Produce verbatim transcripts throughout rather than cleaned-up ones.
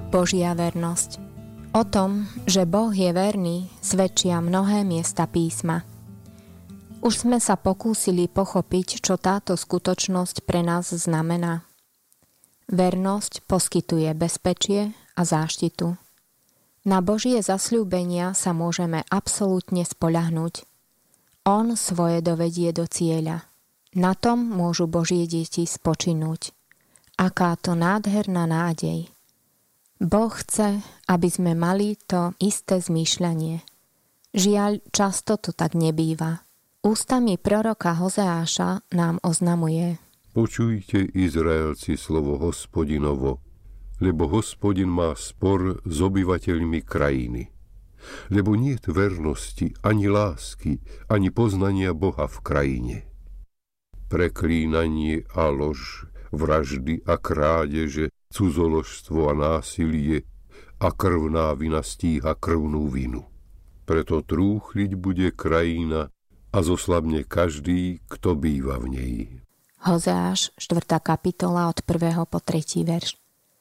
Božia vernosť. O tom, že Boh je verný, svedčia mnohé miesta písma. Už sme sa pokúsili pochopiť, čo táto skutočnosť pre nás znamená. Vernosť poskytuje bezpečie a záštitu. Na Božie zasľúbenia sa môžeme absolútne spoľahnúť. On svoje dovedie do cieľa. Na tom môžu Božie deti spočinúť. Aká to nádherná nádej. Boh chce, aby sme mali to isté zmýšľanie. Žiaľ, často to tak nebýva. Ústami proroka Hozeáša nám oznamuje: Počujte, Izraelci, slovo Hospodinovo, lebo Hospodin má spor s obyvateľmi krajiny. Lebo niet vernosti, ani lásky, ani poznania Boha v krajine. Preklínanie a lož, vraždy a krádeže, cudzoložstvo a násilie a krvná vina stíha krvnú vinu. Preto trúchliť bude krajina a zoslabne každý, kto býva v nej. Hozeáš, štvrtá kapitola od prvého po tretí verš.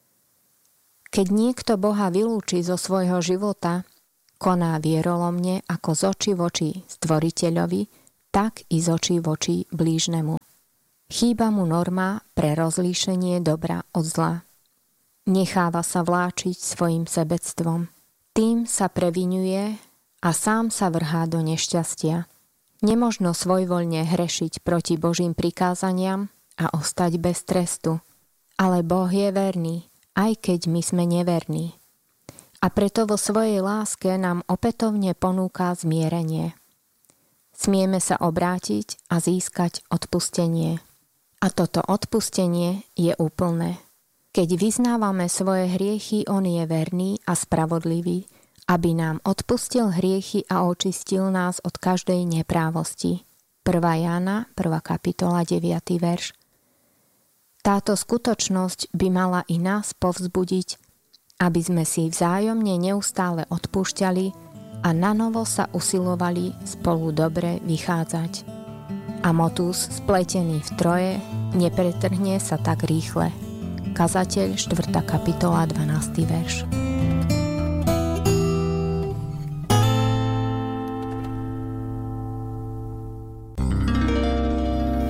Keď niekto Boha vylúči zo svojho života, koná vierolomne ako z očí v oči stvoriteľovi, tak i z očí v oči blížnemu. Chýba mu norma pre rozlíšenie dobra od zla. Necháva sa vláčiť svojim sebectvom. Tým sa previňuje a sám sa vrhá do nešťastia. Nemožno svojvoľne hrešiť proti Božím prikázaniam a ostať bez trestu. Ale Boh je verný, aj keď my sme neverní. A preto vo svojej láske nám opätovne ponúka zmierenie. Smieme sa obrátiť a získať odpustenie. A toto odpustenie je úplné. Keď vyznávame svoje hriechy, on je verný a spravodlivý, aby nám odpustil hriechy a očistil nás od každej neprávosti. prvá Jána, prvá kapitola, deviaty verš. Táto skutočnosť by mala i nás povzbudiť, aby sme si vzájomne neustále odpúšťali a nanovo sa usilovali spolu dobre vychádzať. A motús spletený v troje nepretrhne sa tak rýchle. Kazateľ, štvrtá kapitola, dvanásty verš.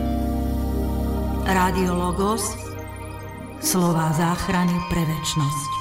Rádio Logos, slová záchrany pre večnosť.